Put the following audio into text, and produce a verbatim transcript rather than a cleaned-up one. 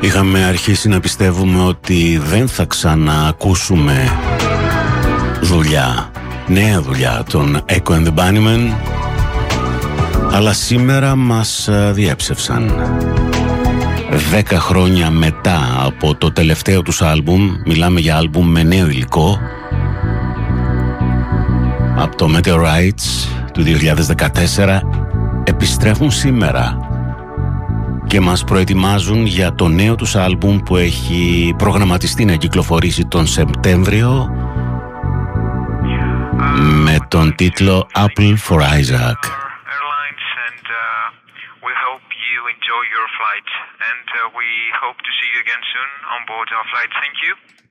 Είχαμε αρχίσει να πιστεύουμε ότι δεν θα ξαναακούσουμε δουλειά, νέα δουλειά των Echo and the Bunnymen, αλλά σήμερα μας διέψευσαν. Δέκα χρόνια μετά από το τελευταίο τους άλμπουμ, μιλάμε για άλμπουμ με νέο υλικό, από το Meteorites του δύο χιλιάδες δεκατέσσερα, επιστρέφουν σήμερα και μας προετοιμάζουν για το νέο τους άλμπουμ που έχει προγραμματιστεί να κυκλοφορήσει τον Σεπτέμβριο με τον τίτλο Apple for Isaac. Enjoy your flight and uh, we hope to see you again soon on board our flight. Thank you.